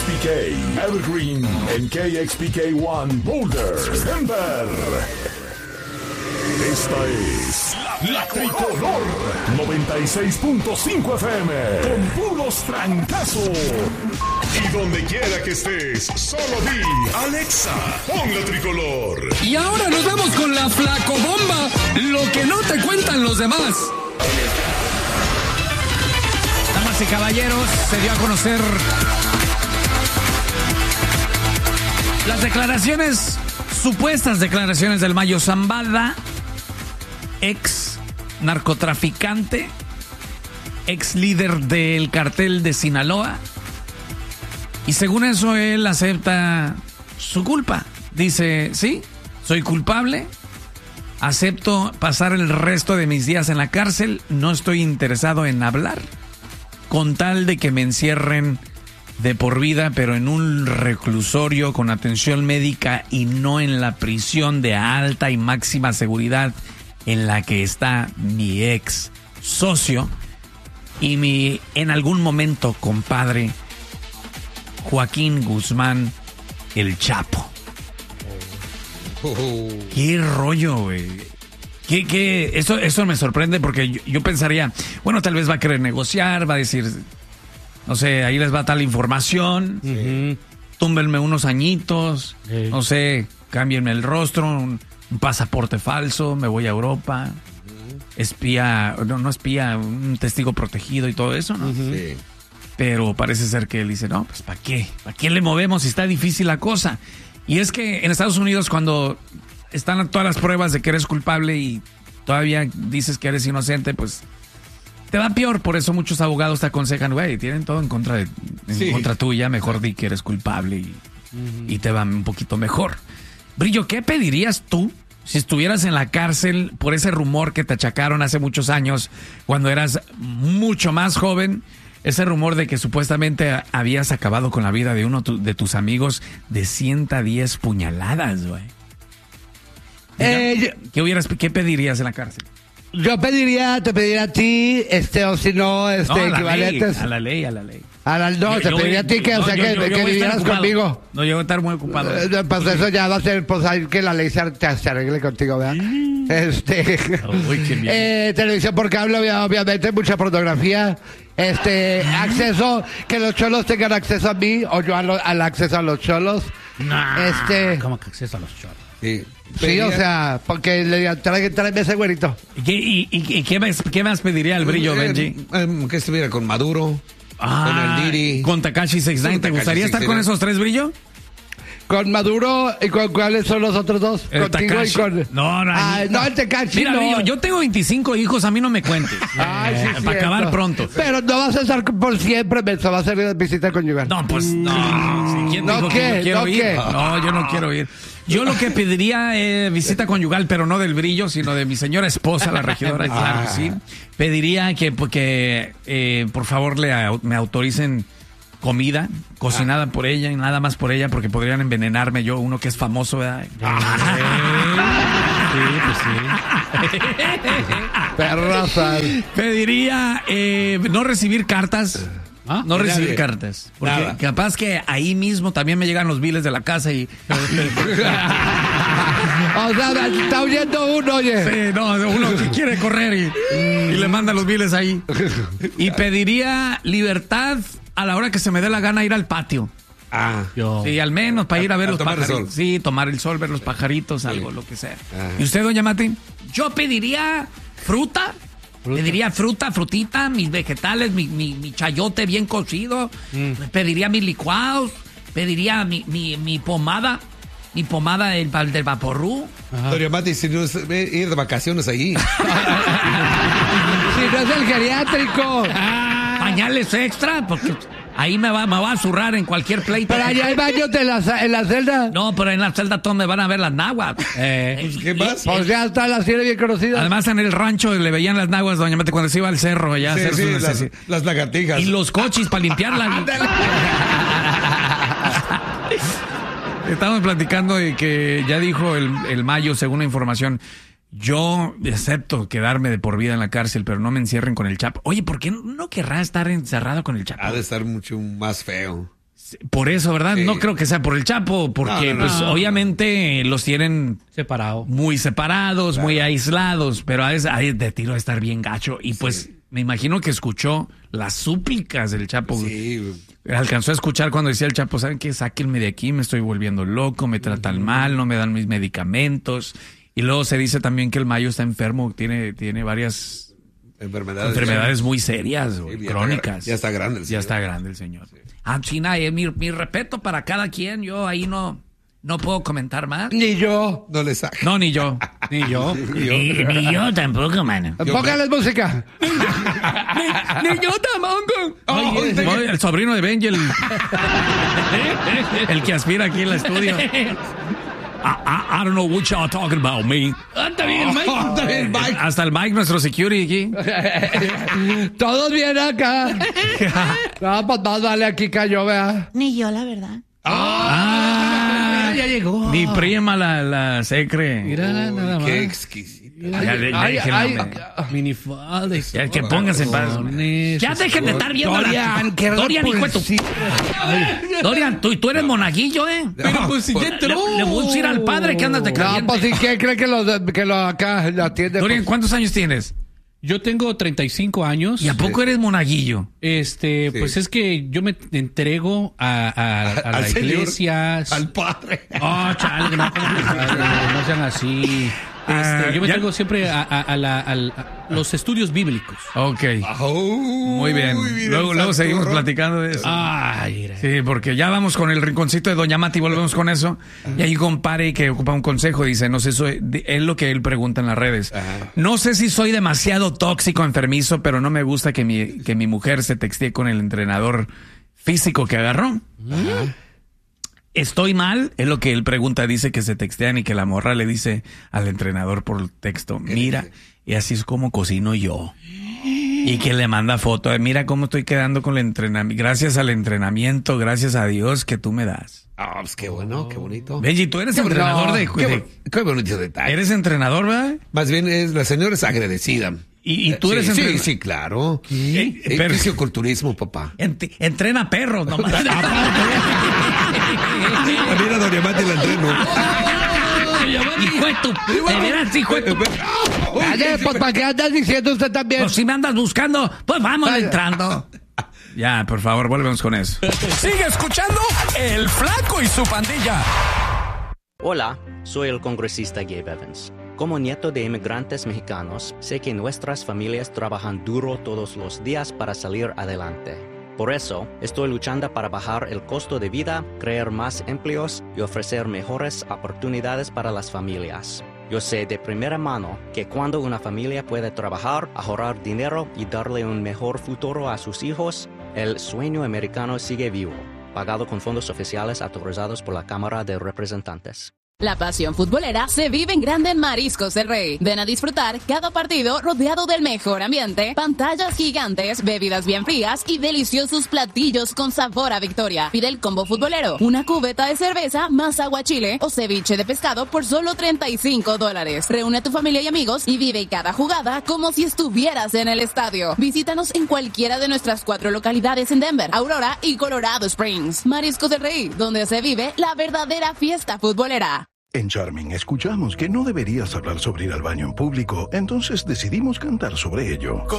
KXPK, Evergreen, en KXPK1, Boulder, Denver. Esta es la Tricolor 96.5 FM, con puros trancazos. Y donde quiera que estés, solo di Alexa, pon la Tricolor. Y ahora nos vamos con la flacobomba, lo que no te cuentan los demás. Damas y caballeros, se dio a conocer las declaraciones, supuestas declaraciones del Mayo Zambada, ex narcotraficante, ex líder del cartel de Sinaloa. Y según eso, él acepta su culpa. Dice, sí, soy culpable, acepto pasar el resto de mis días en la cárcel, no estoy interesado en hablar, con tal de que me encierren de por vida, pero en un reclusorio con atención médica y no en la prisión de alta y máxima seguridad en la que está mi ex socio y mi, en algún momento, compadre Joaquín Guzmán, el Chapo. Qué rollo, güey. Eso me sorprende porque yo pensaría, bueno, tal vez va a querer negociar, va a decir, no sé, ahí les va tal información, túmbenme unos añitos, no sé, cámbienme el rostro, un pasaporte falso, me voy a Europa, espía, no espía, un testigo protegido y todo eso, ¿no? Sí. Pero parece ser que él dice, no, pues ¿para qué? ¿Para qué le movemos si está difícil la cosa? Y es que en Estados Unidos, cuando están todas las pruebas de que eres culpable y todavía dices que eres inocente, pues te va peor. Por eso muchos abogados te aconsejan, güey, tienen todo en contra contra tuya, mejor di que eres culpable y te va un poquito mejor. Brillo, ¿qué pedirías tú si estuvieras en la cárcel por ese rumor que te achacaron hace muchos años cuando eras mucho más joven? Ese rumor de que supuestamente habías acabado con la vida de uno de tus amigos de 110 puñaladas, güey. ¿Qué pedirías en la cárcel? Yo te pediría a ti, o si no, equivalentes. A la ley. Te pediría a ti que vivieras conmigo. No, yo voy a estar muy ocupado. Pues eso ya va a ser, pues hay que la ley se arregle contigo, ¿verdad? Uy, qué bien. Televisión por cable, obviamente, mucha pornografía. Acceso, que los cholos tengan acceso a mí, o yo al acceso a los cholos. ¿Cómo que acceso a los cholos? Sí. Sí, o sea, porque le digan, tráeme ese güerito. ¿Y qué más pediría el Brillo, Benji? Que estuviera con Maduro, con el Diri. Con Tekashi 69. ¿Te gustaría estar con esos tres, Brillo? Con Maduro, ¿y con cuáles son los otros dos? El Contigo Tekashi. y con... No, el Tekashi. Mira, Brillo, yo tengo 25 hijos, a mí no me cuentes. Para acabar pronto. Pero no vas a estar por siempre, Benzo, va a ser visita conyugal. No, pues no. ¿Quién dijo que yo quiero ir? No, yo no quiero ir. Yo lo que pediría es visita conyugal, pero no del Brillo, sino de mi señora esposa, la regidora, claro que sí. Pediría que por favor me autoricen comida cocinada por ella y nada más por ella, porque podrían envenenarme uno que es famoso, ¿verdad? Sí. Perraza. Pediría no recibir cartas. No recibir cartas. Porque Nada. capaz que ahí mismo también me llegan los biles de la casa y... O sea, está huyendo uno, oye. Sí, no, uno que quiere correr y le manda los biles ahí. Y pediría libertad a la hora que se me dé la gana ir al patio. Sí, al menos para ir a ver los tomar el pajaritos. sol. Sí, tomar el sol, ver los pajaritos, algo, lo que sea. Ah. ¿Y usted, doña Mati? Yo pediría fruta. Pediría frutita, mis vegetales, mi chayote bien cocido. Pediría mis licuados. Pediría mi pomada. Mi pomada del Vaporru. Doña Mati, si no es ir de vacaciones ahí. Si no es el geriátrico. Pañales extra, porque ahí me va a zurrar en cualquier pleito. Pero allá hay baños en la celda. No, pero en la celda todos me van a ver las naguas. ¿Qué más? Pues ya está la serie bien conocida. Además, en el rancho le veían las naguas, doña Mate, cuando se iba al cerro allá a hacer sus necesidades. Las lagartijas. Y los cochis para limpiarla. Estamos platicando de que ya dijo el Mayo, según la información, yo acepto quedarme de por vida en la cárcel, pero no me encierren con el Chapo. Oye, ¿por qué no querrá estar encerrado con el Chapo? Ha de estar mucho más feo. Por eso, ¿verdad? Sí. No creo que sea por el Chapo, porque No. pues obviamente los tienen Separado. muy separados, muy aislados, pero hay de tiro a estar bien gacho. Y pues me imagino que escuchó las súplicas del Chapo. Sí. Alcanzó a escuchar cuando decía el Chapo, ¿saben qué? Sáquenme de aquí, me estoy volviendo loco, me tratan mal, no me dan mis medicamentos. Y luego se dice también que el Mayo está enfermo, tiene varias enfermedades muy serias, Sí, crónicas. ya está grande el señor. Ya está grande el señor. China, mi respeto para cada quien, yo ahí no puedo comentar más. Ni yo. No le saca. No, ni yo. Ni yo. Ni yo tampoco, mano. Póngales música. Ni yo tampoco. El sobrino de Benji, el que aspira aquí en el estudio. I don't know what y'all talking about, me. Está bien, Mike. Hasta el Mike, nuestro security aquí. Todos bien acá. No, pues más vale aquí cayó, vea. Ni yo, la verdad. Ya llegó. Mi prima la secre. Mira, nada más. Qué exquisito. Ya, Ay, déjenla, ay, hombre. Minifalda. Ya, que pónganse en paz. Ya dejen de estar viendo Dorian, qué Dorian, hijo de tu... repulsivo. Dorian, tú eres monaguillo, ¿eh? Pero pues si ya Le entró. voy a decir al padre que andas de No, caliente. pues si quién cree que lo acá lo atiende. Dorian, ¿cuántos años tienes? Yo tengo 35 años. ¿Y a poco eres monaguillo? Pues es que yo me entrego a la Al señor, iglesia. al padre. Oh, chale, no, no sean así. Yo me ya- entrego siempre a los estudios bíblicos. Ok. Muy bien. Luego seguimos platicando de eso. Ay, mira. Sí, porque ya vamos con el rinconcito de Doña Mati, volvemos con eso. Y hay un compadre que ocupa un consejo, dice, no sé, es lo que él pregunta en las redes. No sé si soy demasiado tóxico, enfermizo, pero no me gusta que mi mujer se textee con el entrenador físico que agarró. Estoy mal, es lo que él pregunta, dice que se textean y que la morra le dice al entrenador por texto, mira, y así es como cocino yo. Y que le manda foto de, mira cómo estoy quedando con el entrenamiento, gracias al entrenamiento, gracias a Dios que tú me das. Ah, pues qué bueno, qué bonito. Benji, tú eres entrenador Qué bonito detalle. Eres entrenador, ¿verdad? Más bien la señora es agradecida. Y tú eres sí, entrenador. sí, claro. Pero- Fisioculturismo, papá. Entrena perros, nomás. También a Doña Mati la entreno. Hijo de tu... De veras, hijo de tu... Oye, pues ¿para qué andas diciendo usted también? Pues si me andas buscando, pues vamos Vaya. entrando. Ya, por favor, volvemos con eso. Sigue escuchando El Flaco y su pandilla. Hola, soy el congresista Gabe Evans. Como nieto de inmigrantes mexicanos, sé que nuestras familias trabajan duro todos los días para salir adelante. Por eso, estoy luchando para bajar el costo de vida, crear más empleos y ofrecer mejores oportunidades para las familias. Yo sé de primera mano que cuando una familia puede trabajar, ahorrar dinero y darle un mejor futuro a sus hijos, el sueño americano sigue vivo, pagado con fondos oficiales autorizados por la Cámara de Representantes. La pasión futbolera se vive en grande en Mariscos del Rey. Ven a disfrutar cada partido rodeado del mejor ambiente, pantallas gigantes, bebidas bien frías y deliciosos platillos con sabor a victoria. Pide el combo futbolero, una cubeta de cerveza más aguachile o ceviche de pescado por solo $35. Reúne a tu familia y amigos y vive cada jugada como si estuvieras en el estadio. Visítanos en cualquiera de nuestras 4 localidades en Denver, Aurora y Colorado Springs. Mariscos del Rey, donde se vive la verdadera fiesta futbolera. En Charming escuchamos que no deberías hablar sobre ir al baño en público, entonces decidimos cantar sobre ello.